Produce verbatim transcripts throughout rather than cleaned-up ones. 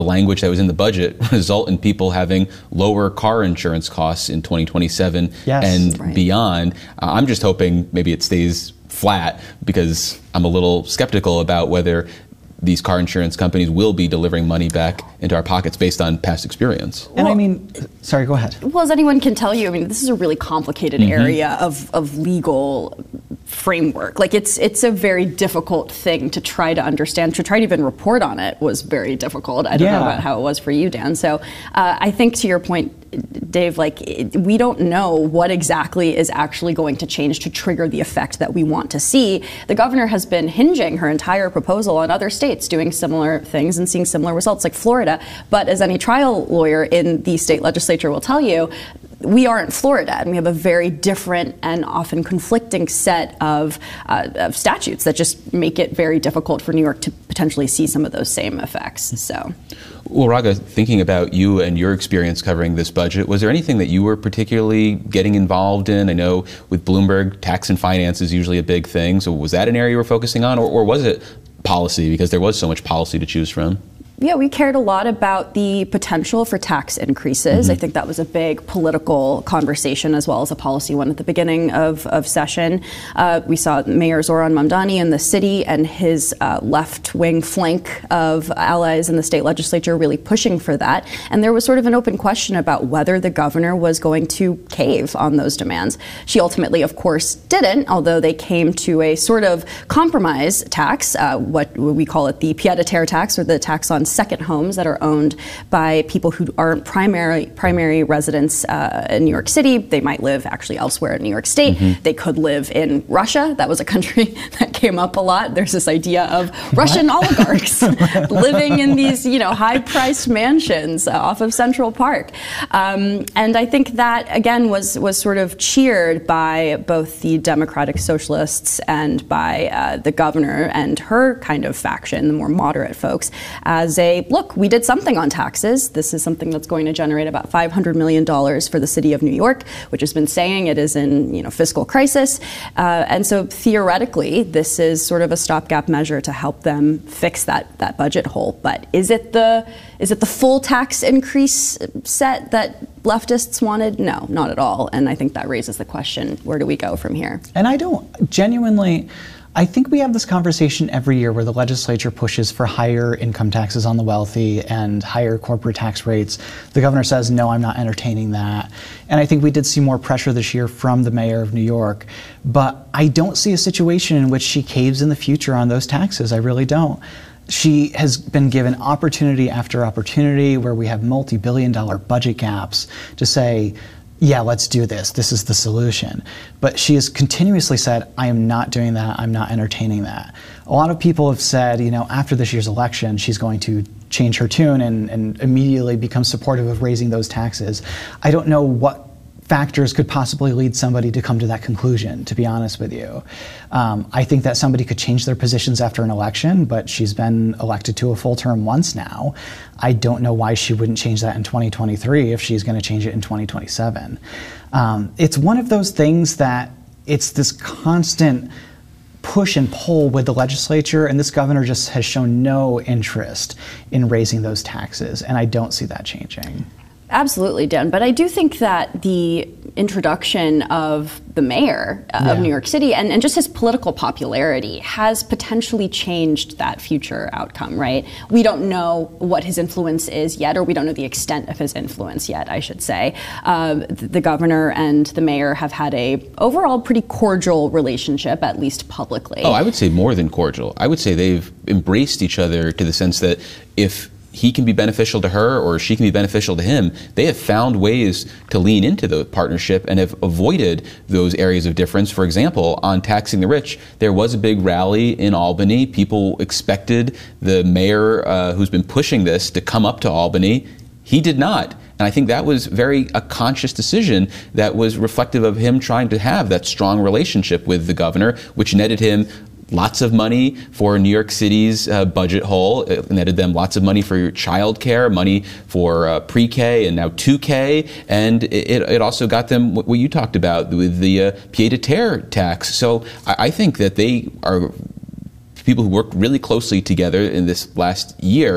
language that was in the budget result in people having lower car insurance costs in twenty twenty-seven yes, and right. beyond. Uh, I'm just hoping maybe it stays flat, because I'm a little skeptical about whether these car insurance companies will be delivering money back into our pockets based on past experience. And well, I mean, sorry, go ahead. Well, as anyone can tell you, I mean, this is a really complicated mm-hmm. area of, of legal framework. Like, it's it's a very difficult thing to try to understand. To try to even report on it was very difficult. I don't yeah. know about how it was for you, Dan. So uh, I think, to your point, Dave, like, it, we don't know what exactly is actually going to change to trigger the effect that we want to see. The governor has been hinging her entire proposal on other states doing similar things and seeing similar results, like Florida. But as any trial lawyer in the state legislature will tell you, we aren't Florida, and we have a very different and often conflicting set of, uh, of statutes that just make it very difficult for New York to potentially see some of those same effects. So, well, Raga, thinking about you and your experience covering this budget, was there anything that you were particularly getting involved in? I know with Bloomberg, tax and finance is usually a big thing. So was that an area you were focusing on, or, or was it policy, because there was so much policy to choose from? Yeah, we cared a lot about the potential for tax increases. Mm-hmm. I think that was a big political conversation as well as a policy one at the beginning of, of session. Uh, we saw Mayor Zoran Mamdani in the city and his uh, left-wing flank of allies in the state legislature really pushing for that. And there was sort of an open question about whether the governor was going to cave on those demands. She ultimately, of course, didn't, although they came to a sort of compromise tax, uh, what we call it the pied-à-terre tax, or the tax on second homes that are owned by people who aren't primary primary residents uh, in New York City. They might live actually elsewhere in New York State. Mm-hmm. They could live in Russia. That was a country that came up a lot. There's this idea of what? Russian oligarchs living in these, you know, high-priced mansions uh, off of Central Park. Um, and I think that, again, was, was sort of cheered by both the Democratic Socialists and by uh, the governor and her kind of faction, the more moderate folks, as a, look, we did something on taxes. This is something that's going to generate about five hundred million dollars for the city of New York, which has been saying it is in, you know, fiscal crisis. Uh, and so theoretically, this is sort of a stopgap measure to help them fix that, that budget hole. But is it the is it the full tax increase set that leftists wanted? No, not at all. And I think that raises the question, where do we go from here? And I don't genuinely... I think we have this conversation every year where the legislature pushes for higher income taxes on the wealthy and higher corporate tax rates. The governor says, no, I'm not entertaining that. And I think we did see more pressure this year from the mayor of New York. But I don't see a situation in which she caves in the future on those taxes. I really don't. She has been given opportunity after opportunity where we have multi-billion dollar budget gaps to say, yeah, let's do this. This is the solution. But she has continuously said, I am not doing that. I'm not entertaining that. A lot of people have said, you know, after this year's election, she's going to change her tune and, and immediately become supportive of raising those taxes. I don't know what factors could possibly lead somebody to come to that conclusion, to be honest with you. Um, I think that somebody could change their positions after an election, but she's been elected to a full term once now. I don't know why she wouldn't change that in twenty twenty-three if she's going to change it in twenty twenty-seven. Um, it's one of those things that it's this constant push and pull with the legislature, and this governor just has shown no interest in raising those taxes, and I don't see that changing. Absolutely, Dan. But I do think that the introduction of the mayor uh, yeah. of New York City and, and just his political popularity has potentially changed that future outcome, right? We don't know what his influence is yet, or we don't know the extent of his influence yet, I should say. Uh, the governor and the mayor have had a overall pretty cordial relationship, at least publicly. Oh, I would say more than cordial. I would say they've embraced each other to the sense that if he can be beneficial to her or she can be beneficial to him, they have found ways to lean into the partnership and have avoided those areas of difference. For example, on taxing the rich, there was a big rally in Albany. People expected the mayor uh, who's been pushing this to come up to Albany. He did not. And I think that was very a conscious decision that was reflective of him trying to have that strong relationship with the governor, which netted him lots of money for New York City's uh, budget hole. It netted them lots of money for child care, money for uh, pre-K and now two K. And it, it also got them what you talked about with the uh, pied-à-terre tax. So I, I think that they are people who worked really closely together in this last year.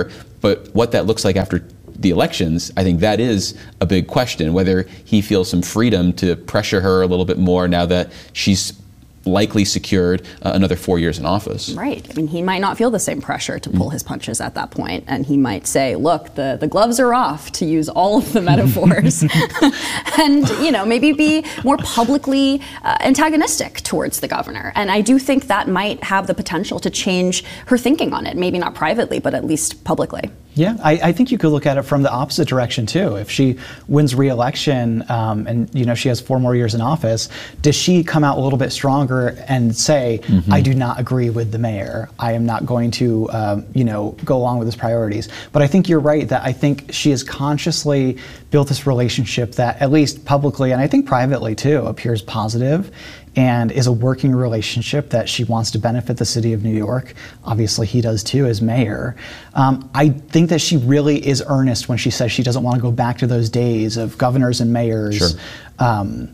But what that looks like after the elections, I think that is a big question, whether he feels some freedom to pressure her a little bit more now that she's likely secured uh, another four years in office. Right. I mean, he might not feel the same pressure to pull mm. his punches at that point, and he might say, look, the, the gloves are off, to use all of the metaphors, and, you know, maybe be more publicly uh, antagonistic towards the governor. And I do think that might have the potential to change her thinking on it, maybe not privately, but at least publicly. Yeah, I, I think you could look at it from the opposite direction too. If she wins re-election um, and you know she has four more years in office, does she come out a little bit stronger and say, mm-hmm. I do not agree with the mayor. I am not going to um, you know go along with his priorities. But I think you're right that I think she has consciously built this relationship that at least publicly and I think privately too appears positive and is a working relationship that she wants to benefit the city of New York. Obviously, he does too as mayor. Um, I think that she really is earnest when she says she doesn't want to go back to those days of governors and mayors. Sure. Um,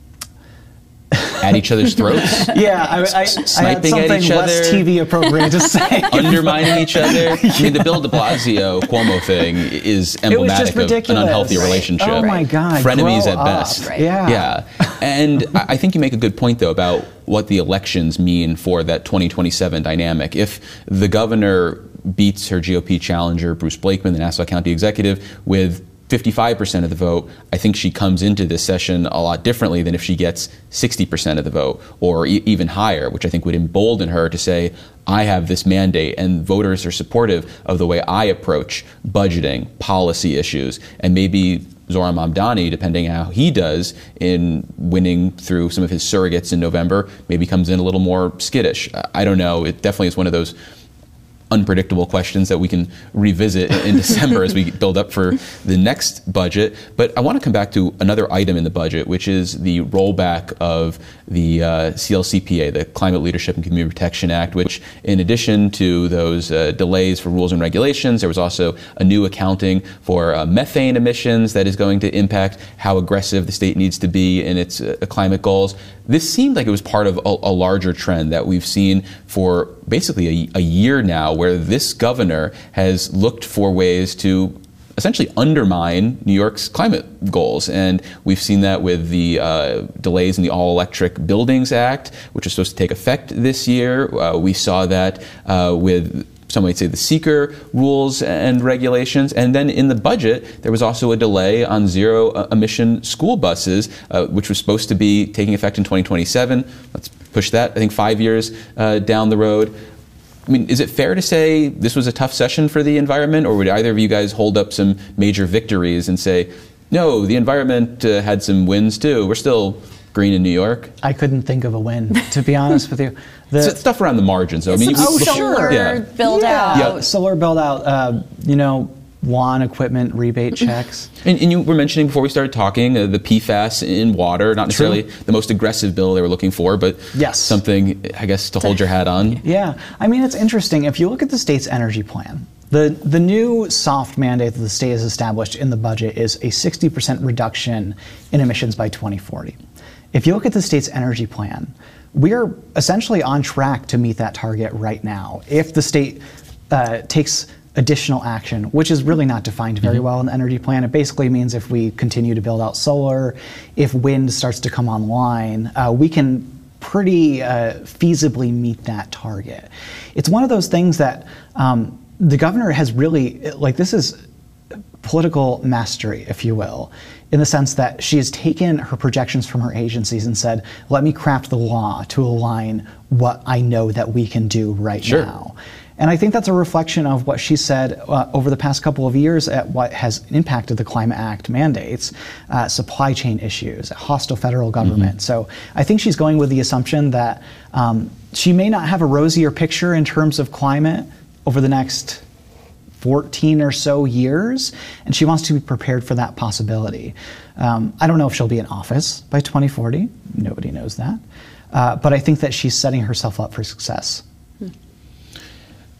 at each other's throats? Yeah, I, I, sniping I had at each less other, T V appropriate to say. Undermining each other. I mean, the Bill de Blasio Cuomo thing is emblematic of an unhealthy relationship. Oh my God, frenemies at up. best. Right. Yeah, yeah. And I think you make a good point though about what the elections mean for that twenty twenty-seven dynamic. If the governor beats her G O P challenger, Bruce Blakeman, the Nassau County executive, with fifty-five percent of the vote, I think she comes into this session a lot differently than if she gets sixty percent of the vote or e- even higher, which I think would embolden her to say, I have this mandate and voters are supportive of the way I approach budgeting, policy issues, and maybe Zoran Mamdani, depending on how he does in winning through some of his surrogates in November, maybe comes in a little more skittish. I don't know. It definitely is one of those unpredictable questions that we can revisit in December as we build up for the next budget. But I want to come back to another item in the budget, which is the rollback of the uh, C L C P A, the Climate Leadership and Community Protection Act, which in addition to those uh, delays for rules and regulations, there was also a new accounting for uh, methane emissions that is going to impact how aggressive the state needs to be in its uh, climate goals. This seemed like it was part of a, a larger trend that we've seen for basically a, a year now, where this governor has looked for ways to essentially undermine New York's climate goals. And we've seen that with the uh, delays in the All-Electric Buildings Act, which is supposed to take effect this year. Uh, we saw that uh, with some might say the seeker rules and regulations. And then in the budget, there was also a delay on zero emission school buses, uh, which was supposed to be taking effect in twenty twenty-seven. Let's push that, I think, five years uh, down the road. I mean, is it fair to say this was a tough session for the environment, or would either of you guys hold up some major victories and say, no, the environment uh, had some wins too, we're still green in New York? I couldn't think of a win, to be honest with you. The, so stuff around the margins, though. I mean, oh, you, solar yeah. build yeah. out. Yeah, solar build out, uh, you know, lawn equipment rebate checks. And, and you were mentioning before we started talking uh, the P FAS in water, not necessarily True. the most aggressive bill they were looking for, but yes. something, I guess, to hold your hat on. Yeah. I mean, it's interesting. If you look at the state's energy plan, the, the new soft mandate that the state has established in the budget is a sixty percent reduction in emissions by twenty forty. If you look at the state's energy plan, we are essentially on track to meet that target right now. If the state uh, takes additional action, which is really not defined very mm-hmm. well in the energy plan. It basically means if we continue to build out solar, if wind starts to come online, uh, we can pretty uh, feasibly meet that target. It's one of those things that um, the governor has really, like this is political mastery, if you will, in the sense that she has taken her projections from her agencies and said, let me craft the law to align what I know that we can do right sure. now. And I think that's a reflection of what she said uh, over the past couple of years at what has impacted the Climate Act mandates, uh, supply chain issues, hostile federal government. Mm-hmm. So I think she's going with the assumption that um, she may not have a rosier picture in terms of climate over the next fourteen or so years, and she wants to be prepared for that possibility. Um, I don't know if she'll be in office by twenty forty. Nobody knows that. Uh, but I think that she's setting herself up for success.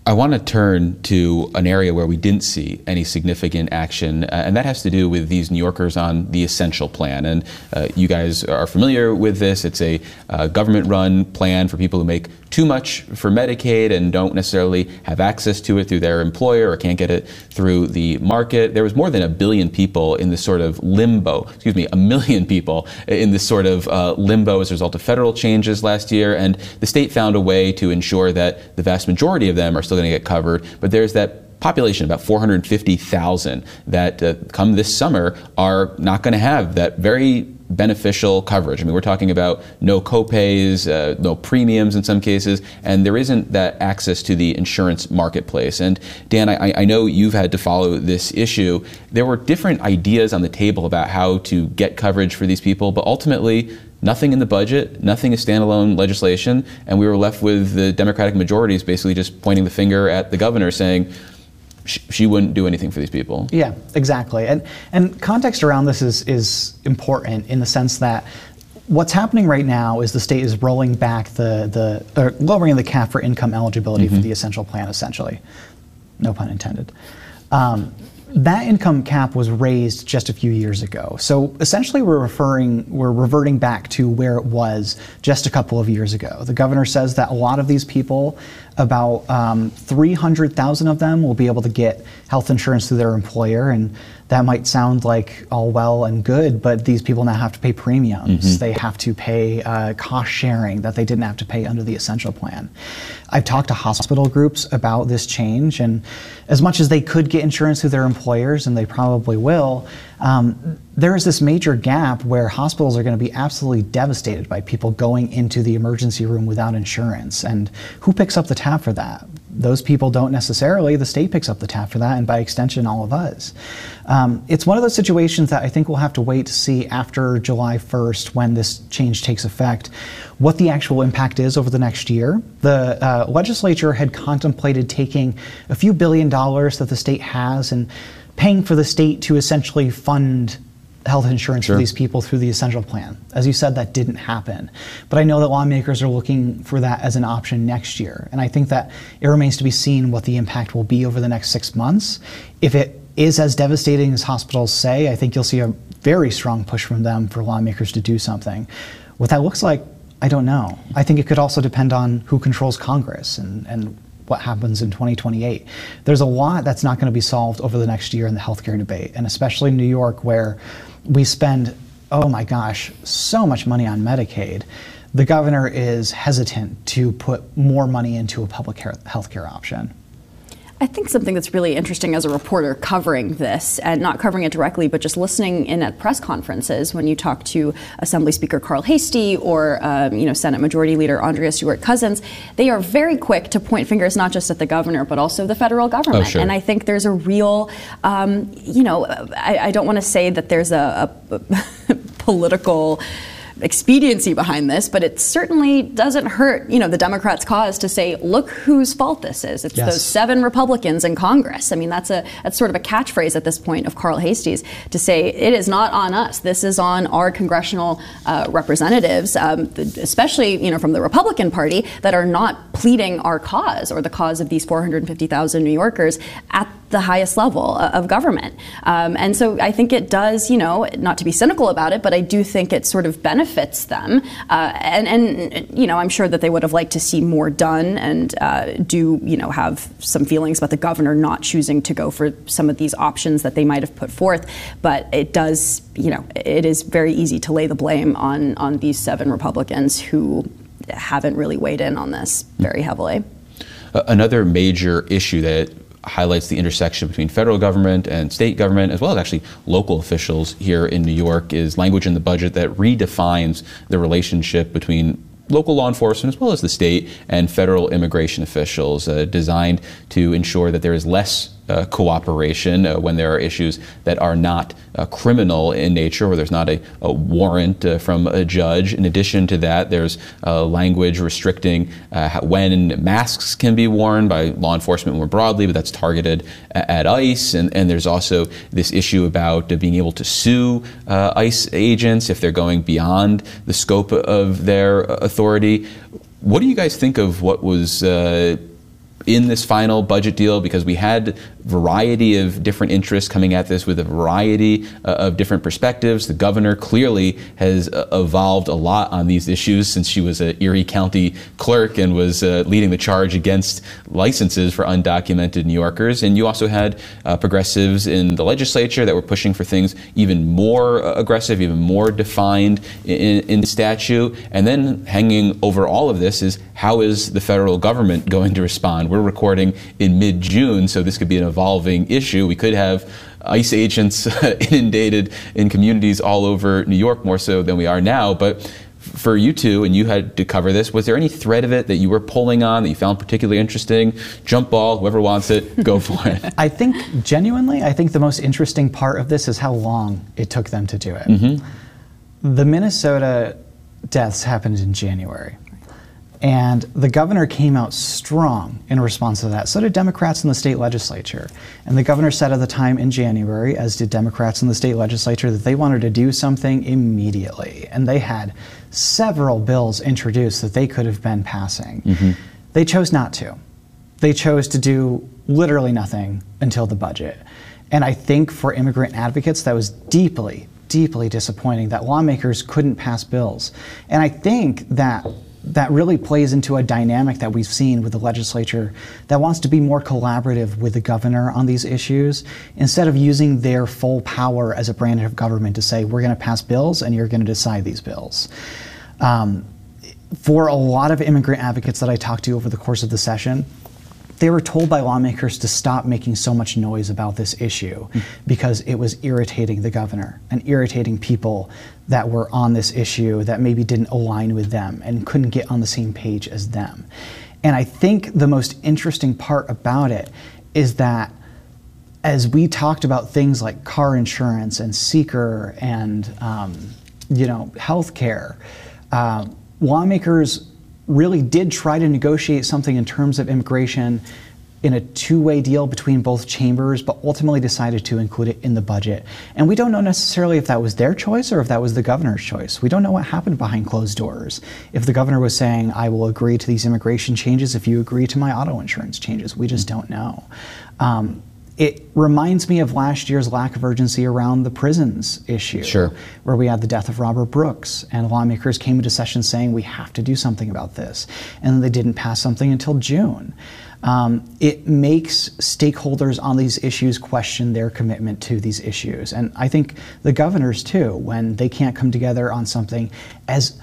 I want to turn to an area where we didn't see any significant action, uh, and that has to do with these New Yorkers on the Essential Plan. And uh, you guys are familiar with this. It's a uh, government-run plan for people who make too much for Medicaid and don't necessarily have access to it through their employer or can't get it through the market. There was more than a billion people in this sort of limbo, excuse me, a million people in this sort of uh, limbo as a result of federal changes last year. And the state found a way to ensure that the vast majority of them are still going to get covered. But there's that population, about four hundred fifty thousand, that uh, come this summer are not going to have that very beneficial coverage. I mean, we're talking about no copays, uh, no premiums in some cases, and there isn't that access to the insurance marketplace. And Dan, I, I know you've had to follow this issue. There were different ideas on the table about how to get coverage for these people, but ultimately, nothing in the budget, nothing is standalone legislation, and we were left with the Democratic majorities basically just pointing the finger at the governor saying, she wouldn't do anything for these people. Yeah, exactly. And and context around this is is important in the sense that what's happening right now is the state is rolling back the the or lowering the cap for income eligibility mm-hmm. for the Essential Plan, essentially. No pun intended. Um, that income cap was raised just a few years ago. So essentially we're referring, we're reverting back to where it was just a couple of years ago. The governor says that a lot of these people, about um, three hundred thousand of them will be able to get health insurance through their employer, and that might sound like all well and good, but these people now have to pay premiums. Mm-hmm. They have to pay uh, cost sharing that they didn't have to pay under the Essential Plan. I've talked to hospital groups about this change, and as much as they could get insurance through their employers, and they probably will, um, there is this major gap where hospitals are going to be absolutely devastated by people going into the emergency room without insurance. And who picks up the tab for that? Those people don't necessarily. The state picks up the tab for that, and by extension, all of us. Um, it's one of those situations that I think we'll have to wait to see after July first, when this change takes effect, what the actual impact is over the next year. The uh, legislature had contemplated taking a few billion dollars that the state has and paying for the state to essentially fund health insurance sure. for these people through the Essential Plan. As you said, that didn't happen. But I know that lawmakers are looking for that as an option next year. And I think that it remains to be seen what the impact will be over the next six months. If it is as devastating as hospitals say, I think you'll see a very strong push from them for lawmakers to do something. What that looks like, I don't know. I think it could also depend on who controls Congress and, and what happens in twenty twenty-eight. There's a lot that's not going to be solved over the next year in the healthcare debate, and especially in New York, where we spend, oh my gosh, so much money on Medicaid. The governor is hesitant to put more money into a public health care option. I think something that's really interesting as a reporter covering this, and not covering it directly, but just listening in at press conferences when you talk to Assembly Speaker Carl Heastie or um, you know, Senate Majority Leader Andrea Stewart-Cousins, they are very quick to point fingers not just at the governor, but also the federal government. Oh, sure. And I think there's a real, um, you know, I, I don't want to say that there's a, a political expediency behind this, but it certainly doesn't hurt, you know, the Democrats' cause to say, look whose fault this is. It's yes. those seven Republicans in Congress. I mean, that's a that's sort of a catchphrase at this point of Carl Hastie's, to say it is not on us. This is on our congressional uh, representatives, um, especially, you know, from the Republican Party, that are not pleading our cause or the cause of these four hundred fifty thousand New Yorkers at the highest level of government. Um, and so I think it does, you know, not to be cynical about it, but I do think it sort of benefits them. Uh, and, and, you know, I'm sure that they would have liked to see more done and uh, do, you know, have some feelings about the governor not choosing to go for some of these options that they might have put forth. But it does, you know, it is very easy to lay the blame on, on these seven Republicans who haven't really weighed in on this very heavily. Uh, another major issue that highlights the intersection between federal government and state government, as well as actually local officials here in New York, is language in the budget that redefines the relationship between local law enforcement as well as the state and federal immigration officials, uh, designed to ensure that there is less uh, cooperation uh, when there are issues that are not uh, criminal in nature, where there's not a, a warrant uh, from a judge. In addition to that, there's uh, language restricting uh, when masks can be worn by law enforcement more broadly, but that's targeted at, at ICE. And, and there's also this issue about uh, being able to sue uh, ICE agents if they're going beyond the scope of their authority. What do you guys think of what was uh, in this final budget deal, because we had variety of different interests coming at this with a variety uh, of different perspectives. The governor clearly has uh, evolved a lot on these issues since she was an Erie County clerk and was uh, leading the charge against licenses for undocumented New Yorkers. And you also had uh, progressives in the legislature that were pushing for things even more uh, aggressive, even more defined in, in statute. And then hanging over all of this is, how is the federal government going to respond? We're recording in mid-June, so this could be an evolving issue. We could have ICE agents inundated in communities all over New York, more so than we are now. But for you two, and you had to cover this, was there any thread of it that you were pulling on that you found particularly interesting? Jump ball, whoever wants it, go for it. I think, genuinely, I think the most interesting part of this is how long it took them to do it. Mm-hmm. The Minnesota deaths happened in January. And the governor came out strong in response to that. So did Democrats in the state legislature. And the governor said at the time in January, as did Democrats in the state legislature, that they wanted to do something immediately. And they had several bills introduced that they could have been passing. Mm-hmm. They chose not to. They chose to do literally nothing until the budget. And I think for immigrant advocates, that was deeply, deeply disappointing that lawmakers couldn't pass bills. And I think that that really plays into a dynamic that we've seen with the legislature that wants to be more collaborative with the governor on these issues, instead of using their full power as a branch of government to say, we're going to pass bills and you're going to decide these bills. Um, for a lot of immigrant advocates that I talked to over the course of the session, they were told by lawmakers to stop making so much noise about this issue because it was irritating the governor and irritating people that were on this issue that maybe didn't align with them and couldn't get on the same page as them. And I think the most interesting part about it is that as we talked about things like car insurance and seeker and um, you know, healthcare, uh, lawmakers really did try to negotiate something in terms of immigration in a two-way deal between both chambers, but ultimately decided to include it in the budget. And we don't know necessarily if that was their choice or if that was the governor's choice. We don't know what happened behind closed doors. If the governor was saying, I will agree to these immigration changes if you agree to my auto insurance changes, we just don't know. Um, It reminds me of last year's lack of urgency around the prisons issue, sure. where we had the death of Robert Brooks, and lawmakers came into session saying we have to do something about this, and they didn't pass something until June. Um, it makes stakeholders on these issues question their commitment to these issues, and I think the governors too, when they can't come together on something as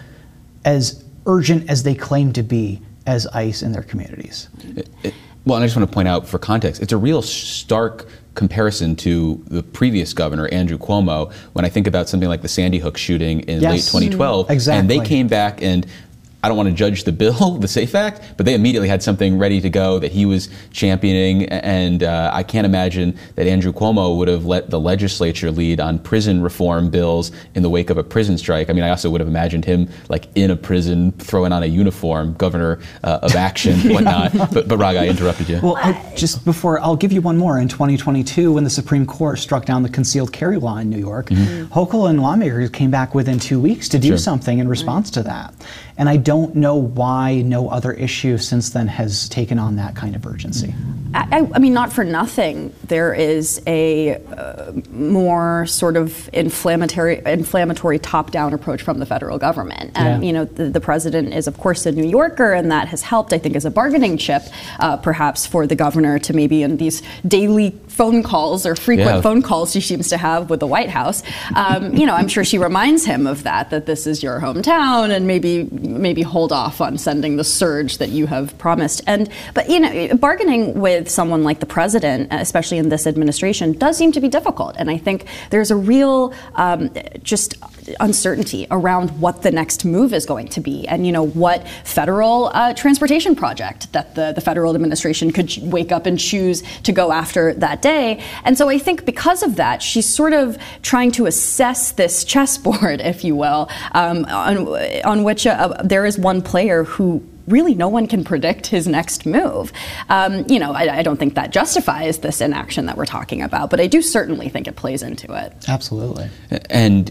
as urgent as they claim to be as ICE in their communities. It, it, Well, and I just want to point out, for context, it's a real stark comparison to the previous governor, Andrew Cuomo, when I think about something like the Sandy Hook shooting in yes. late twenty twelve. Exactly. And they came back and, I don't want to judge the bill, the SAFE Act, but they immediately had something ready to go that he was championing, and uh, I can't imagine that Andrew Cuomo would have let the legislature lead on prison reform bills in the wake of a prison strike. I mean, I also would have imagined him like in a prison, throwing on a uniform, governor uh, of action, whatnot. But, but Raga, I interrupted you. Well, I, just before, I'll give you one more. In twenty twenty-two, when the Supreme Court struck down the concealed carry law in New York, mm-hmm. Hochul and lawmakers came back within two weeks to do sure. something in response to that. And I don't know why no other issue since then has taken on that kind of urgency. I, I mean, not for nothing, there is a uh, more sort of inflammatory, inflammatory top-down approach from the federal government. And, yeah. you know, the, the president is, of course, a New Yorker, and that has helped, I think, as a bargaining chip, uh, perhaps for the governor to maybe in these daily phone calls or frequent yeah. phone calls she seems to have with the White House. Um, you know, I'm sure she reminds him of that, that this is your hometown, and maybe maybe hold off on sending the surge that you have promised. And but you know, bargaining with someone like the president, especially in this administration, does seem to be difficult. And I think there's a real um, just uncertainty around what the next move is going to be, and you know what federal uh, transportation project that the the federal administration could wake up and choose to go after that day. And so I think because of that, she's sort of trying to assess this chessboard, if you will, um, on, on which uh, there is one player who really no one can predict his next move. Um, you know, I, I don't think that justifies this inaction that we're talking about, but I do certainly think it plays into it. Absolutely. And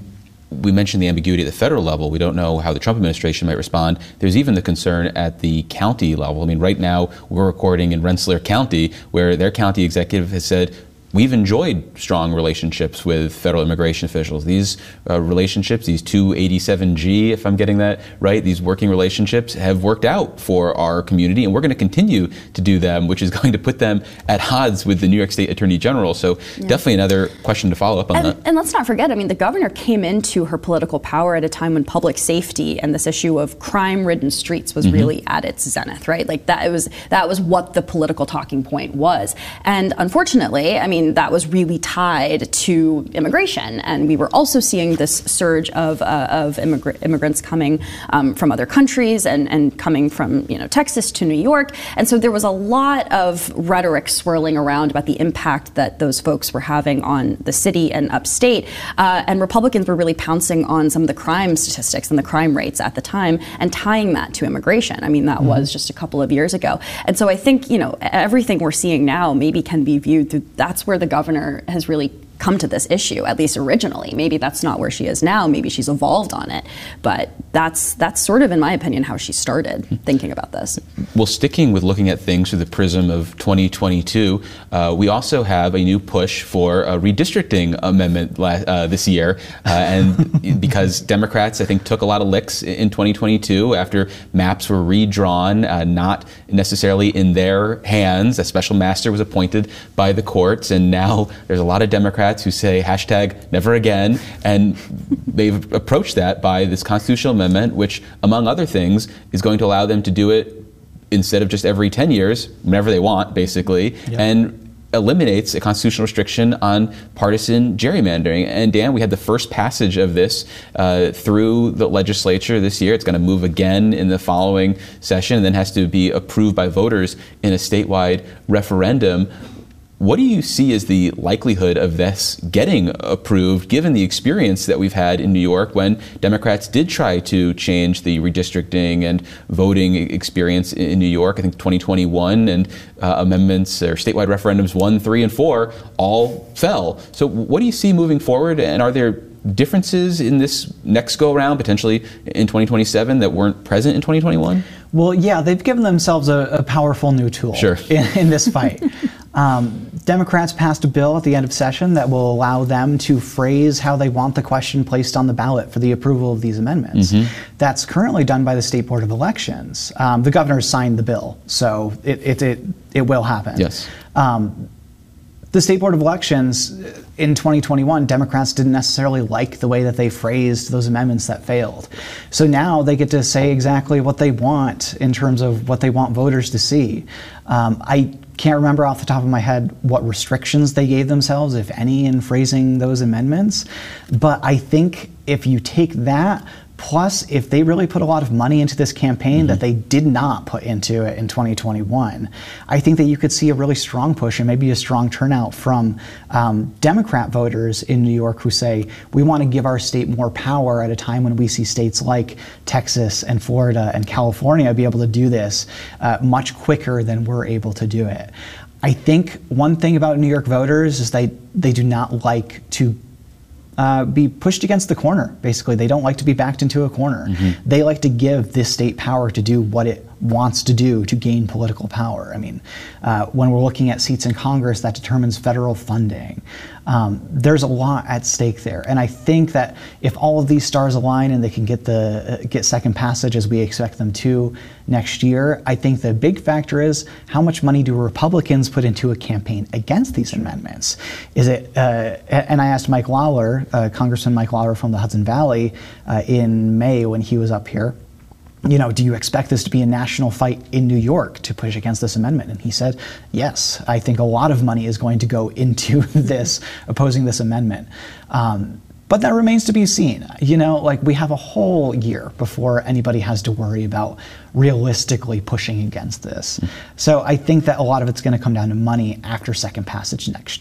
we mentioned the ambiguity at the federal level. We don't know how the Trump administration might respond. There's even the concern at the county level. I mean, right now we're recording in Rensselaer County, where their county executive has said, we've enjoyed strong relationships with federal immigration officials. These uh, relationships, these two eighty-seven G, if I'm getting that right, these working relationships have worked out for our community, and we're going to continue to do them, which is going to put them at odds with the New York State Attorney General. So yeah. definitely another question to follow up on and, that. And let's not forget, I mean, the governor came into her political power at a time when public safety and this issue of crime-ridden streets was mm-hmm. really at its zenith, right? Like that was that was what the political talking point was. And unfortunately, I mean, that was really tied to immigration, and we were also seeing this surge of uh, of immigra- immigrants coming um, from other countries and, and coming from you know Texas to New York, and so there was a lot of rhetoric swirling around about the impact that those folks were having on the city and upstate, uh, and Republicans were really pouncing on some of the crime statistics and the crime rates at the time and tying that to immigration. I mean, that mm-hmm. was just a couple of years ago, and so I think you know everything we're seeing now maybe can be viewed through that's where the governor has really come to this issue, at least originally. Maybe that's not where she is now. Maybe she's evolved on it. But that's that's sort of, in my opinion, how she started thinking about this. Well, sticking with looking at things through the prism of twenty twenty-two, uh, we also have a new push for a redistricting amendment uh, this year. Uh, and because Democrats, I think, took a lot of licks in twenty twenty-two after maps were redrawn, uh, not necessarily in their hands. A special master was appointed by the courts, and now there's a lot of Democrats who say hashtag never again, and they've approached that by this constitutional amendment, which, among other things, is going to allow them to do it instead of just every ten years, whenever they want, basically, yep. and eliminates a constitutional restriction on partisan gerrymandering. And Dan, we had the first passage of this uh, through the legislature this year. It's going to move again in the following session, and then has to be approved by voters in a statewide referendum. What do you see as the likelihood of this getting approved, given the experience that we've had in New York when Democrats did try to change the redistricting and voting experience in New York? I think twenty twenty-one and uh, amendments or statewide referendums one, three, and four all fell. So what do you see moving forward, and are there differences in this next go-around, potentially in twenty twenty-seven, that weren't present in twenty twenty-one? Well, yeah, they've given themselves a, a powerful new tool sure. in, in this fight. Um, Democrats passed a bill at the end of session that will allow them to phrase how they want the question placed on the ballot for the approval of these amendments. Mm-hmm. That's currently done by the State Board of Elections. Um, the governor signed the bill, so it, it, it, it will happen. Yes. Um, The State Board of Elections in twenty twenty-one, Democrats didn't necessarily like the way that they phrased those amendments that failed. So now they get to say exactly what they want in terms of what they want voters to see. Um, I can't remember off the top of my head what restrictions they gave themselves, if any, in phrasing those amendments. But I think if you take that, plus, if they really put a lot of money into this campaign mm-hmm. that they did not put into it in twenty twenty-one, I think that you could see a really strong push and maybe a strong turnout from um, Democrat voters in New York who say, we want to give our state more power at a time when we see states like Texas and Florida and California be able to do this uh, much quicker than we're able to do it. I think one thing about New York voters is they, they do not like to Uh, be pushed against the corner, basically. They don't like to be backed into a corner. Mm-hmm. They like to give this state power to do what it wants to do to gain political power. I mean, uh, when we're looking at seats in Congress, that determines federal funding. Um, there's a lot at stake there. And I think that if all of these stars align and they can get the uh, get second passage as we expect them to next year, I think the big factor is how much money do Republicans put into a campaign against these amendments? Is it, uh, and I asked Mike Lawler, uh, Congressman Mike Lawler from the Hudson Valley uh, in May when he was up here, you know, do you expect this to be a national fight in New York to push against this amendment? And he said, yes, I think a lot of money is going to go into this, opposing this amendment. Um, but that remains to be seen. You know, like we have a whole year before anybody has to worry about realistically pushing against this. So I think that a lot of it's going to come down to money after second passage next year.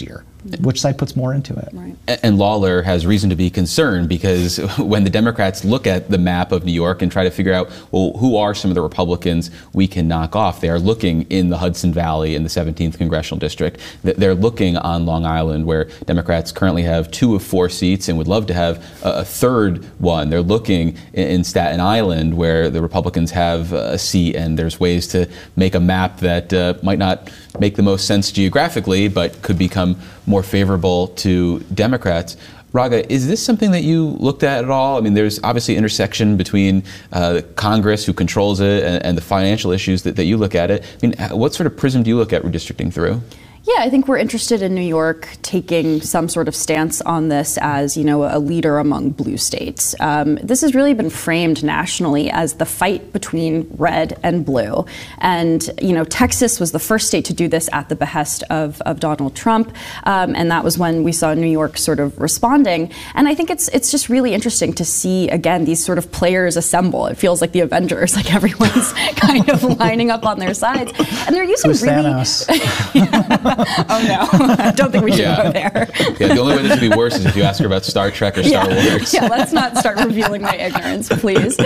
which side puts more into it. Right. And Lawler has reason to be concerned because when the Democrats look at the map of New York and try to figure out, well, who are some of the Republicans we can knock off, they are looking in the Hudson Valley in the seventeenth Congressional District. They're looking on Long Island, where Democrats currently have two of four seats and would love to have a third one. They're looking in Staten Island, where the Republicans have a seat, and there's ways to make a map that uh, might not make the most sense geographically, but could become more favorable to Democrats. Raga, is this something that you looked at at all? I mean, there's obviously intersection between uh, Congress, who controls it, and, and the financial issues that, that you look at it. I mean, what sort of prism do you look at redistricting through? Yeah, I think we're interested in New York taking some sort of stance on this as, you know, a leader among blue states. Um, this has really been framed nationally as the fight between red and blue. And, you know, Texas was the first state to do this at the behest of, of Donald Trump. Um, and that was when we saw New York sort of responding. And I think it's it's just really interesting to see, again, these sort of players assemble. It feels like the Avengers, like everyone's kind of lining up on their sides. And they're using Who's really... Thanos? Yeah. Oh no, I don't think we should yeah. go there. Yeah, the only way this would be worse is if you ask her about Star Trek or Star yeah. Wars. Yeah, let's not start revealing my ignorance, please.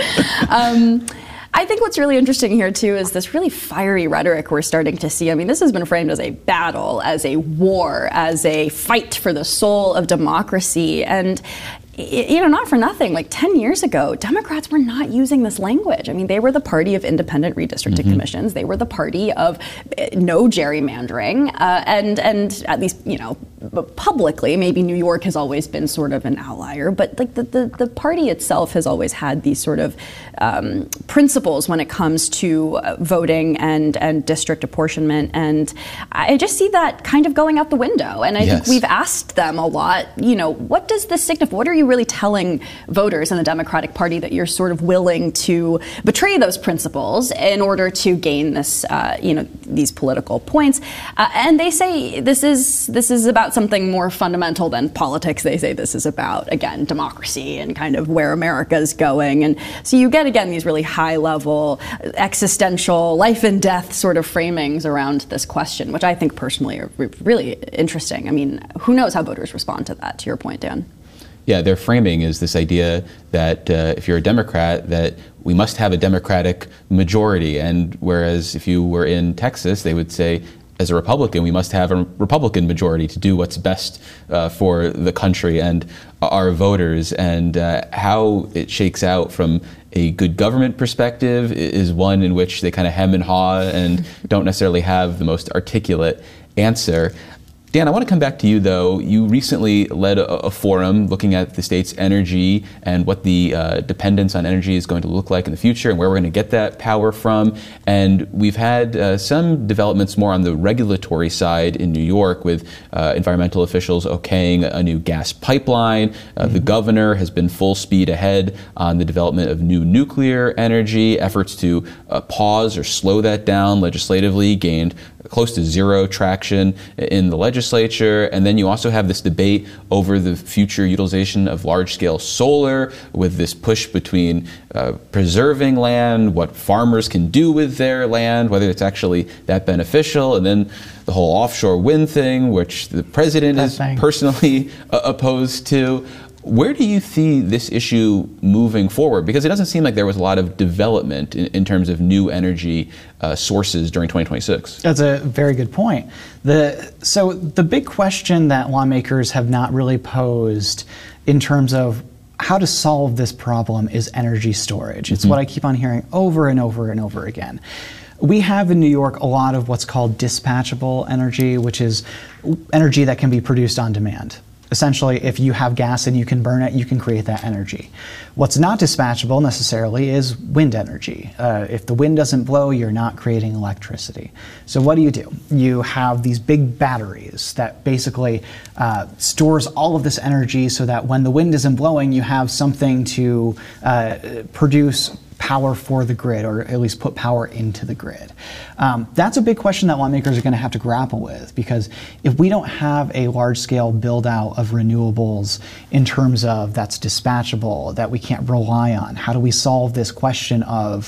Um, I think what's really interesting here, too, is this really fiery rhetoric we're starting to see. I mean, this has been framed as a battle, as a war, as a fight for the soul of democracy. And you know, not for nothing, like ten years ago, Democrats were not using this language. I mean, they were the party of independent redistricting mm-hmm. commissions. They were the party of no gerrymandering. Uh, and, and at least, you know, publicly, maybe New York has always been sort of an outlier, but like the, the, the party itself has always had these sort of um, principles when it comes to uh, voting and, and district apportionment. And I just see that kind of going out the window. And I yes. think we've asked them a lot, you know, what does this signify? What are you really telling voters in the Democratic Party that you're sort of willing to betray those principles in order to gain this, uh, you know, these political points? Uh, and they say this is this is about something more fundamental than politics. They say this is about, again, democracy and kind of where America's going. And so you get, again, these really high-level, existential, life and death sort of framings around this question, which I think personally are really interesting. I mean, who knows how voters respond to that, to your point, Dan? Yeah, their framing is this idea that uh, if you're a Democrat, that we must have a Democratic majority. And whereas if you were in Texas, they would say, as a Republican, we must have a Republican majority to do what's best uh, for the country and our voters. And uh, how it shakes out from a good government perspective is one in which they kind of hem and haw and don't necessarily have the most articulate answer. Dan, I want to come back to you, though. You recently led a, a forum looking at the state's energy and what the uh, dependence on energy is going to look like in the future and where we're going to get that power from. And we've had uh, some developments more on the regulatory side in New York with uh, environmental officials okaying a new gas pipeline. Uh, mm-hmm. The governor has been full speed ahead on the development of new nuclear energy. Efforts to uh, pause or slow that down legislatively gained close to zero traction in the legislature. And then you also have this debate over the future utilization of large-scale solar, with this push between uh, preserving land, what farmers can do with their land, whether it's actually that beneficial, and then the whole offshore wind thing, which the president that is thing. personally uh, opposed to. Where do you see this issue moving forward? Because it doesn't seem like there was a lot of development in, in terms of new energy uh, sources during twenty twenty-six. That's a very good point. The, so the big question that lawmakers have not really posed in terms of how to solve this problem is energy storage. It's mm-hmm. what I keep on hearing over and over and over again. We have in New York a lot of what's called dispatchable energy, which is energy that can be produced on demand. Essentially, if you have gas and you can burn it, you can create that energy. What's not dispatchable necessarily is wind energy. Uh, if the wind doesn't blow, you're not creating electricity. So what do you do? You have these big batteries that basically uh, stores all of this energy so that when the wind isn't blowing, you have something to uh, produce power for the grid, or at least put power into the grid. Um, that's a big question that lawmakers are going to have to grapple with, because if we don't have a large-scale build-out of renewables in terms of that's dispatchable, that we can't rely on, how do we solve this question of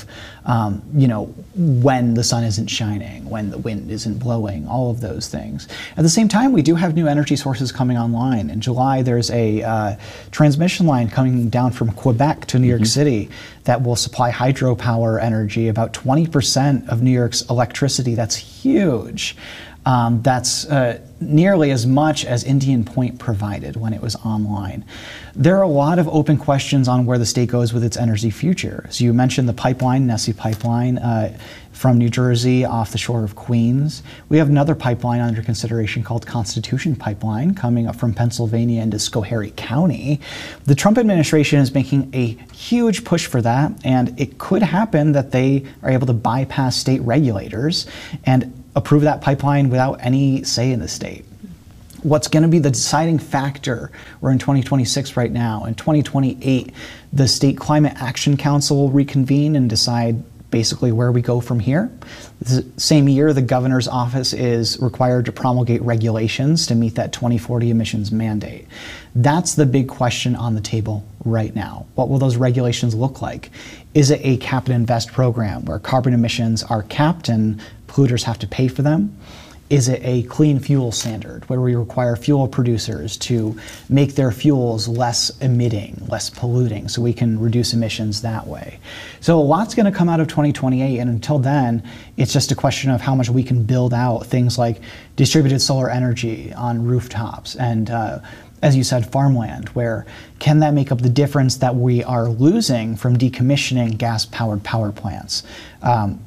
um, you know, when the sun isn't shining, when the wind isn't blowing, all of those things. At the same time, we do have new energy sources coming online. In July, there's a uh, transmission line coming down from Quebec to New York mm-hmm. City that will supply hydropower energy, about twenty percent of New York's electricity. That's huge. Um, that's uh, nearly as much as Indian Point provided when it was online. There are a lot of open questions on where the state goes with its energy future. So you mentioned the pipeline, Nessie Pipeline, uh, from New Jersey off the shore of Queens. We have another pipeline under consideration called Constitution Pipeline coming up from Pennsylvania into Schoharie County. The Trump administration is making a huge push for that, and it could happen that they are able to bypass state regulators and approve that pipeline without any say in the state. What's going to be the deciding factor? We're in twenty twenty-six right now. In twenty twenty-eight, the State Climate Action Council will reconvene and decide basically where we go from here. The same year, the governor's office is required to promulgate regulations to meet that twenty forty emissions mandate. That's the big question on the table right now. What will those regulations look like? Is it a cap and invest program where carbon emissions are capped and polluters have to pay for them? Is it a clean fuel standard where we require fuel producers to make their fuels less emitting, less polluting, so we can reduce emissions that way? So a lot's going to come out of twenty twenty-eight, and until then, it's just a question of how much we can build out things like distributed solar energy on rooftops and, uh, as you said, farmland, where can that make up the difference that we are losing from decommissioning gas-powered power plants? Um,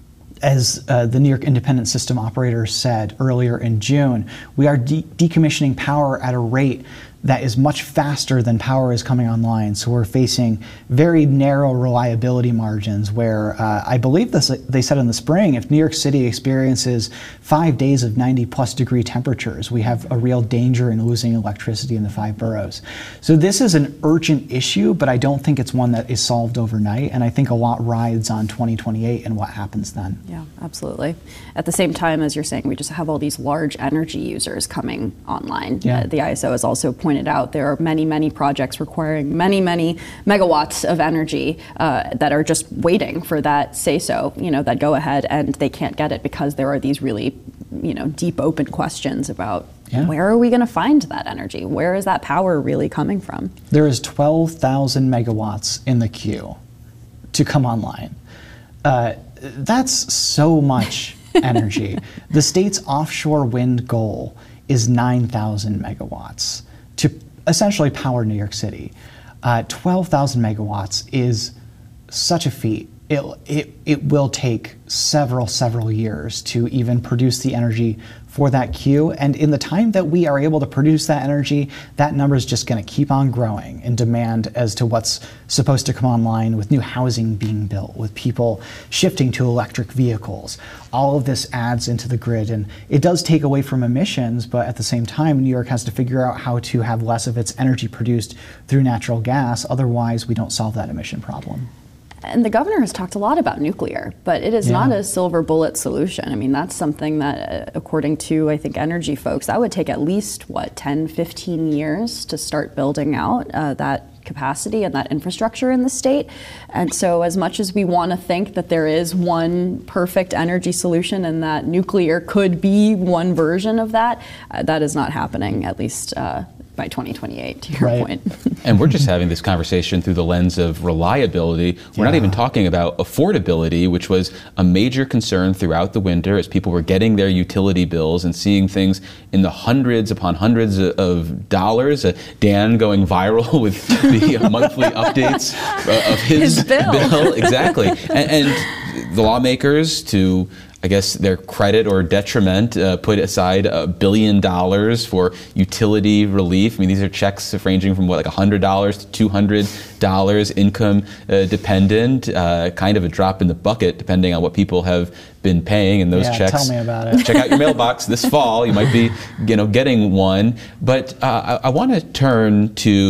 As uh, the New York Independent System Operator said earlier in June, we are de decommissioning power at a rate that is much faster than power is coming online. So we're facing very narrow reliability margins where uh, I believe this, they said in the spring, if New York City experiences five days of ninety plus degree temperatures, we have a real danger in losing electricity in the five boroughs. So this is an urgent issue, but I don't think it's one that is solved overnight. And I think a lot rides on twenty twenty-eight and what happens then. Yeah, absolutely. At the same time, as you're saying, we just have all these large energy users coming online. Yeah. Uh, the I S O has also pointed out there are many, many projects requiring many, many megawatts of energy uh, that are just waiting for that say-so, you know, that go ahead, and they can't get it because there are these really, you know, deep open questions about yeah. where are we going to find that energy? Where is that power really coming from? There is twelve thousand megawatts in the queue to come online. Uh, that's so much energy. The state's offshore wind goal is nine thousand megawatts to essentially power New York City. Uh, twelve thousand megawatts is such a feat. It, it, it will take several, several years to even produce the energy for that queue. And in the time that we are able to produce that energy, that number is just going to keep on growing in demand as to what's supposed to come online, with new housing being built, with people shifting to electric vehicles. All of this adds into the grid, and it does take away from emissions, but at the same time, New York has to figure out how to have less of its energy produced through natural gas. Otherwise, we don't solve that emission problem. And the governor has talked a lot about nuclear, but it is yeah. not a silver bullet solution. I mean, that's something that, uh, according to, I think, energy folks, that would take at least, what, ten, fifteen years to start building out uh, that capacity and that infrastructure in the state. And so as much as we want to think that there is one perfect energy solution and that nuclear could be one version of that, uh, that is not happening, at least uh, by twenty twenty-eight, to your right. point. And we're just having this conversation through the lens of reliability. We're yeah. not even talking about affordability, which was a major concern throughout the winter as people were getting their utility bills and seeing things in the hundreds upon hundreds of dollars. Uh, Dan going viral with the monthly updates uh, of his, his bill. bill. Exactly. And, and the lawmakers, to I guess their credit or detriment, uh, put aside a billion dollars for utility relief. I mean, these are checks ranging from what, like one hundred dollars to two hundred dollars, income uh, dependent, uh, kind of a drop in the bucket depending on what people have been paying. And those yeah, checks, tell me about it. Check out your mailbox this fall. You might be, you know, getting one. But uh, I, I want to turn to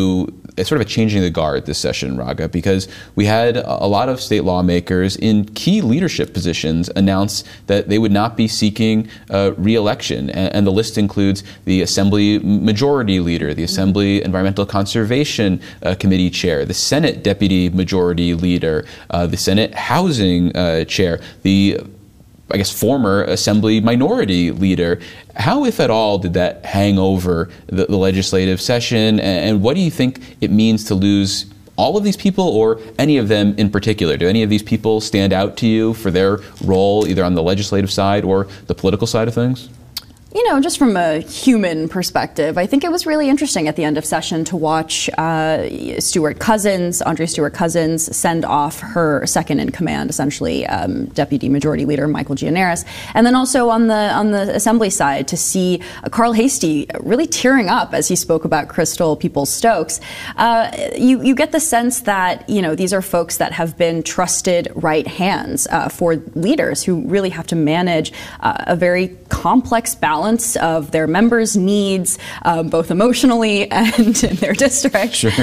a sort of a changing the guard this session, Raga, because we had a lot of state lawmakers in key leadership positions announce that they would not be seeking uh, re-election. And, and the list includes the Assembly Majority Leader, the Assembly Environmental Conservation uh, Committee Chair, the Senate Deputy Majority Leader, uh, the Senate Housing uh, Chair, the I guess, former Assembly Minority Leader. How, if at all, did that hang over the, the legislative session? And, and what do you think it means to lose all of these people, or any of them in particular? Do any of these people stand out to you for their role either on the legislative side or the political side of things? You know, just from a human perspective, I think it was really interesting at the end of session to watch uh, Stewart Cousins, Andrea Stewart Cousins, send off her second in command, essentially um, Deputy Majority Leader Michael Gianaris, and then also on the on the Assembly side to see uh, Carl Heastie really tearing up as he spoke about Crystal Peoples-Stokes. Uh, you you get the sense that you know these are folks that have been trusted right hands uh, for leaders who really have to manage uh, a very complex balance of their members' needs, um, both emotionally and in their district. Sure.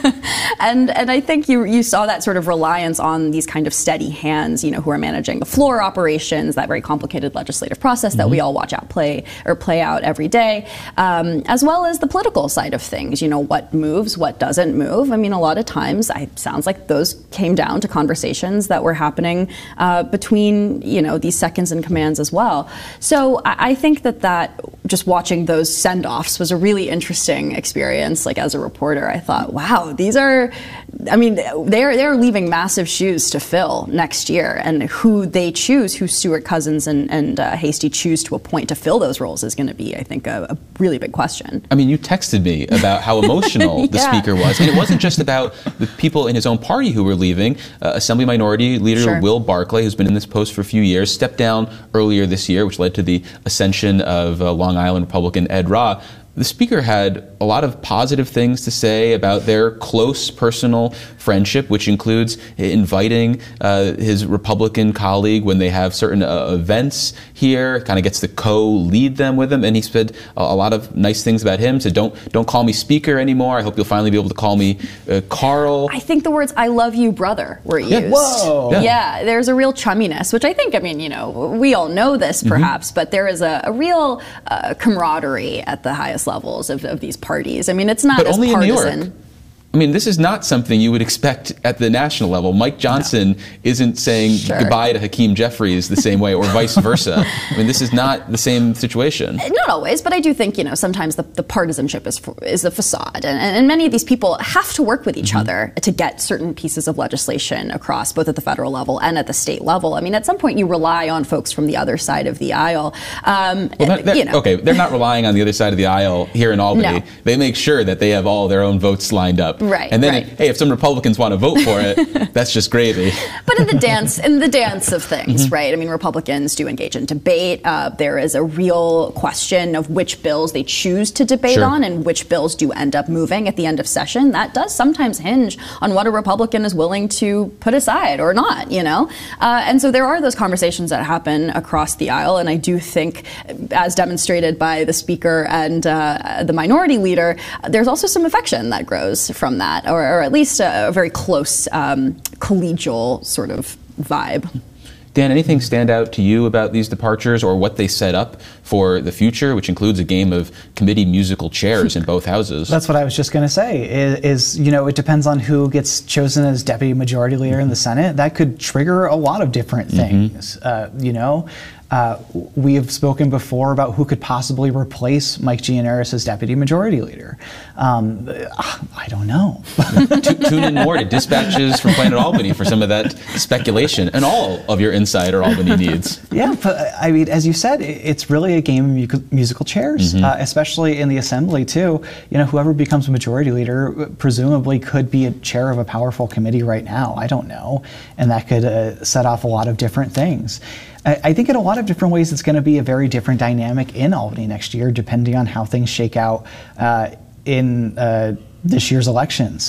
and and I think you you saw that sort of reliance on these kind of steady hands, you know, who are managing the floor operations, that very complicated legislative process mm-hmm. that we all watch out play or play out every day, um, as well as the political side of things. You know, what moves, what doesn't move. I mean, a lot of times, it sounds like those came down to conversations that were happening uh, between you know these seconds in commands as well. So I, I think that that. That just watching those send-offs was a really interesting experience. Like as a reporter, I thought, wow, these are, I mean, they're they're leaving massive shoes to fill next year, and who they choose, who Stewart Cousins and and uh, Heastie choose to appoint to fill those roles is going to be, I think, a, a really big question. I mean, you texted me about how emotional yeah. the speaker was, and it wasn't just about the people in his own party who were leaving. Uh, Assembly Minority Leader sure. Will Barclay, who's been in this post for a few years, stepped down earlier this year, which led to the ascension of of uh, Long Island Republican Ed Rah. The speaker had a lot of positive things to say about their close personal friendship, which includes inviting uh, his Republican colleague when they have certain uh, events here, kind of gets to co-lead them with him. And he said a, a lot of nice things about him. Said, don't don't call me speaker anymore. I hope you'll finally be able to call me uh, Carl. I think the words "I love you, brother" were used. Yeah. Whoa. Yeah. yeah, there's a real chumminess, which I think, I mean, you know, we all know this perhaps, mm-hmm. but there is a, a real uh, camaraderie at the highest levels of, of these parties. I mean, it's not but as only partisan. In New York. I mean, this is not something you would expect at the national level. Mike Johnson no. isn't saying sure. goodbye to Hakeem Jeffries the same way, or vice versa. I mean, this is not the same situation. Not always, but I do think, you know, sometimes the, the partisanship is is a facade. And, and many of these people have to work with each mm-hmm. other to get certain pieces of legislation across, both at the federal level and at the state level. I mean, at some point you rely on folks from the other side of the aisle. Um, well, that, that, you know. Okay, they're not relying on the other side of the aisle here in Albany. No. They make sure that they have all their own votes lined up. Right, and then, right. hey, if some Republicans want to vote for it, that's just gravy. But in the dance, in the dance of things, mm-hmm. right? I mean, Republicans do engage in debate. Uh, there is a real question of which bills they choose to debate sure. on, and which bills do end up moving at the end of session. That does sometimes hinge on what a Republican is willing to put aside or not, you know? Uh, and so there are those conversations that happen across the aisle, and I do think, as demonstrated by the Speaker and uh, the Minority Leader, there's also some affection that grows from that, or, or at least a, a very close um, collegial sort of vibe. Dan, anything stand out to you about these departures or what they set up for the future, which includes a game of committee musical chairs in both houses? That's what I was just going to say, is, is, you know, it depends on who gets chosen as Deputy Majority Leader in the Senate. That could trigger a lot of different things, mm-hmm. uh, you know. Uh, we have spoken before about who could possibly replace Mike Gianaris as Deputy Majority Leader. Um, I don't know. T- tune in more to Dispatches from Planet Albany for some of that speculation and all of your Insider Albany needs. Yeah, but I mean, as you said, it's really a game of mu- musical chairs, mm-hmm. uh, especially in the Assembly too. You know, whoever becomes Majority Leader presumably could be a chair of a powerful committee right now. I don't know, and that could uh, set off a lot of different things. I think in a lot of different ways, it's going to be a very different dynamic in Albany next year, depending on how things shake out uh, in uh, this year's elections.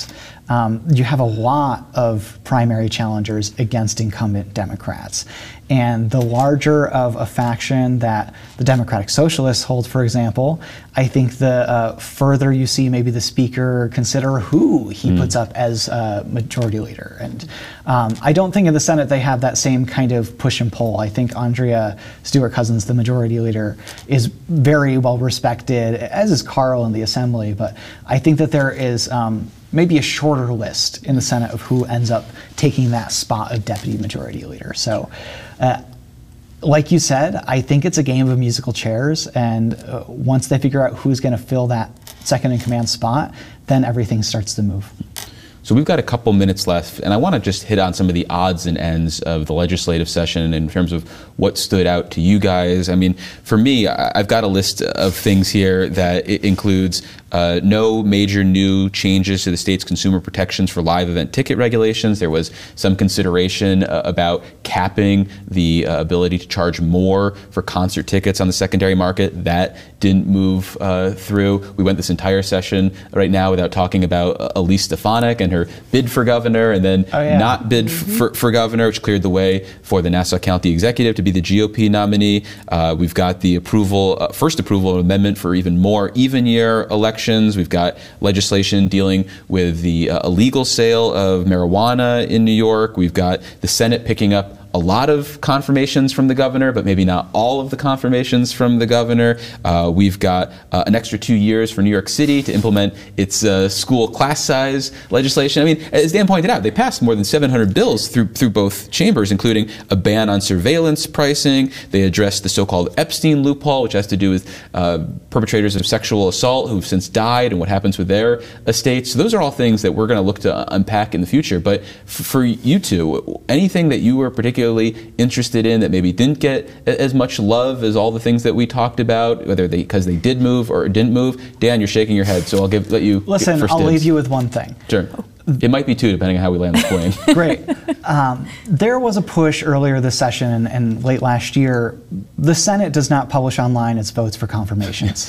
um, you have a lot of primary challengers against incumbent Democrats. And the larger of a faction that the Democratic Socialists hold, for example, I think the uh, further you see maybe the speaker consider who he mm. puts up as uh, majority leader. And um, I don't think in the Senate they have that same kind of push and pull. I think Andrea Stewart-Cousins, the majority leader, is very well respected, as is Carl in the Assembly. But I think that there is um, maybe a shorter list in the Senate of who ends up taking that spot of deputy majority leader. So, uh, like you said, I think it's a game of musical chairs, and uh, once they figure out who's going to fill that second in command spot, then everything starts to move. So we've got a couple minutes left, and I want to just hit on some of the odds and ends of the legislative session in terms of what stood out to you guys. I mean, for me, I've got a list of things here that it includes uh, no major new changes to the state's consumer protections for live event ticket regulations. There was some consideration uh, about capping the uh, ability to charge more for concert tickets on the secondary market. That didn't move uh, through. We went this entire session right now without talking about uh, Elise Stefanik and her bid for governor, and then oh, yeah. not bid mm-hmm. for, for governor, which cleared the way for the Nassau County executive to be the G O P nominee. Uh, we've got the approval, uh, first approval of an amendment for even more even year elections. We've got legislation dealing with the uh, illegal sale of marijuana in New York. We've got the Senate picking up a lot of confirmations from the governor, but maybe not all of the confirmations from the governor. Uh, we've got uh, an extra two years for New York City to implement its uh, school class size legislation. I mean, as Dan pointed out, they passed more than seven hundred bills through through both chambers, including a ban on surveillance pricing. They addressed the so-called Epstein loophole, which has to do with uh, perpetrators of sexual assault who've since died and what happens with their estates. So those are all things that we're going to look to unpack in the future. But f- for you two, anything that you were particularly interested in that maybe didn't get as much love as all the things that we talked about, whether they because they did move or didn't move? Dan, you're shaking your head, so I'll give let you. Listen, first I'll dibs. leave you with one thing. Sure. It might be two, depending on how we land this plane. Great. Um, there was a push earlier this session and, and late last year. The Senate does not publish online its votes for confirmations.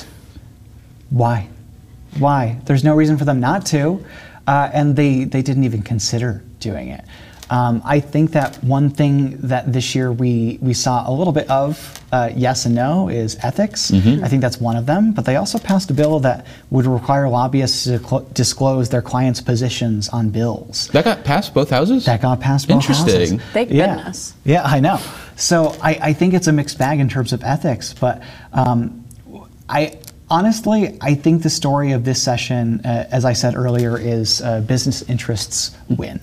Why? Why? There's no reason for them not to, uh, and they they didn't even consider doing it. Um, I think that one thing that this year we, we saw a little bit of, uh, yes and no, is ethics. Mm-hmm. I think that's one of them. But they also passed a bill that would require lobbyists to cl- disclose their clients' positions on bills. That got passed both houses? That got passed both houses. Interesting. Thank yeah. goodness. Yeah, I know. So I, I think it's a mixed bag in terms of ethics. But um, I... Honestly, I think the story of this session, uh, as I said earlier, is uh, business interests win.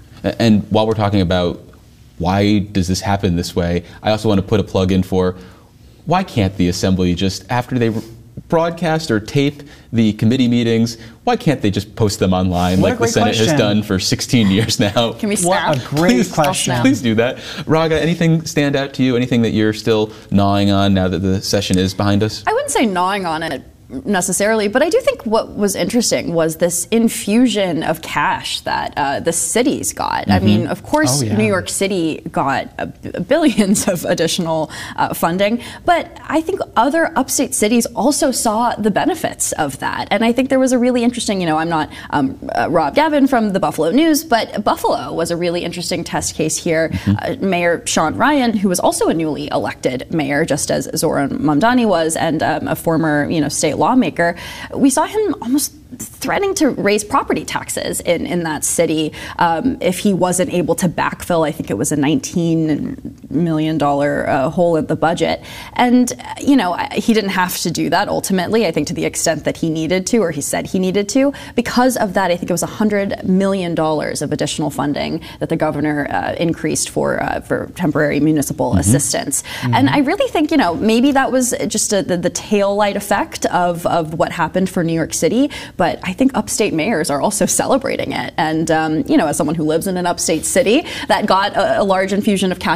And while we're talking about why does this happen this way, I also want to put a plug in for why can't the Assembly just, after they broadcast or tape the committee meetings, why can't they just post them online what like the Senate question. has done for sixteen years now? Can we snap? What a great please, question. Please do that. Raga, anything stand out to you? Anything that you're still gnawing on now that the session is behind us? I wouldn't say gnawing on it necessarily, but I do think what was interesting was this infusion of cash that uh, the cities got. Mm-hmm. I mean, of course, oh, yeah. New York City got uh, billions of additional uh, funding, but I think other upstate cities also saw the benefits of that. And I think there was a really interesting, you know, I'm not um, uh, Rob Gavin from the Buffalo News, but Buffalo was a really interesting test case here. Mm-hmm. Uh, Mayor Sean Ryan, who was also a newly elected mayor, just as Zoran Mamdani was, and um, a former, you know, state lawmaker, we saw him almost threatening to raise property taxes in, in that city um, if he wasn't able to backfill, I think it was a nineteen million dollars uh, hole in the budget. And, you know, he didn't have to do that ultimately, I think to the extent that he needed to, or he said he needed to. Because of that, I think it was one hundred million dollars of additional funding that the governor uh, increased for uh, for temporary municipal mm-hmm. assistance. Mm-hmm. And I really think, you know, maybe that was just a, the, the tail light effect of, of what happened for New York City. But I think upstate mayors are also celebrating it. And, um, you know, as someone who lives in an upstate city that got a, a large infusion of cash last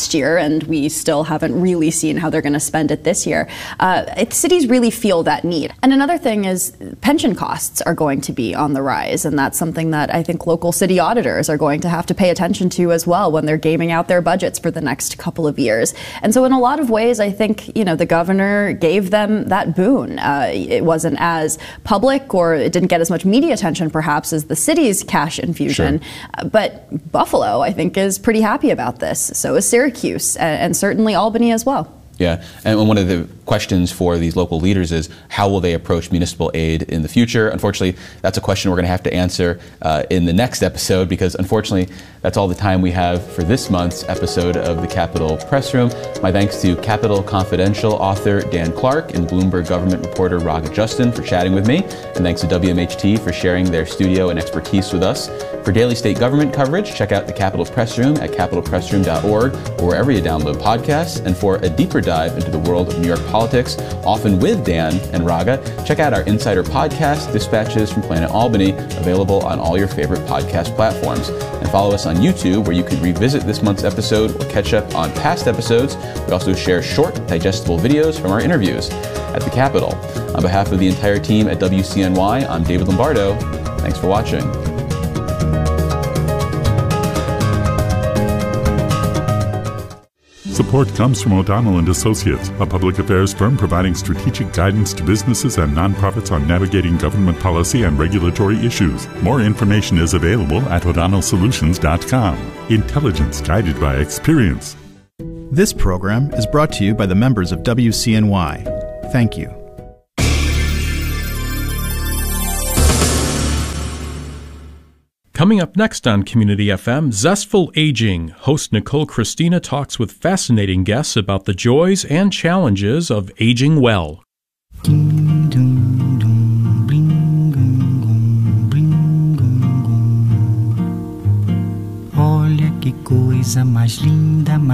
last year, and we still haven't really seen how they're going to spend it this year. Uh, it, cities really feel that need. And another thing is pension costs are going to be on the rise, and that's something that I think local city auditors are going to have to pay attention to as well when they're gaming out their budgets for the next couple of years. And so in a lot of ways, I think, you know, the governor gave them that boon. Uh, it wasn't as public, or it didn't get as much media attention perhaps as the city's cash infusion. Sure. Uh, but Buffalo, I think, is pretty happy about this. So is Syracuse, and, and certainly Albany as well. Yeah, and one of the questions for these local leaders is how will they approach municipal aid in the future? Unfortunately, that's a question we're going to have to answer uh, in the next episode, because unfortunately, that's all the time we have for this month's episode of the Capitol Press Room. My thanks to Capitol Confidential author Dan Clark and Bloomberg government reporter Raga Justin for chatting with me, and thanks to W M H T for sharing their studio and expertise with us. For daily state government coverage, check out the Capitol Press Room at capitol press room dot org or wherever you download podcasts. And for a deeper dive into the world of New York politics, often with Dan and Raga, check out our Insider podcast, Dispatches from Planet Albany, available on all your favorite podcast platforms. And follow us on YouTube, where you can revisit this month's episode or catch up on past episodes. We also share short, digestible videos from our interviews at the Capitol. On behalf of the entire team at W C N Y, I'm David Lombardo. Thanks for watching. Support comes from O'Donnell and Associates, a public affairs firm providing strategic guidance to businesses and nonprofits on navigating government policy and regulatory issues. More information is available at o'donnell solutions dot com. Intelligence guided by experience. This program is brought to you by the members of W C N Y. Thank you. Coming up next on Community F M, Zestful Aging. Host Nicole Christina talks with fascinating guests about the joys and challenges of aging well. Olha que coisa mais linda,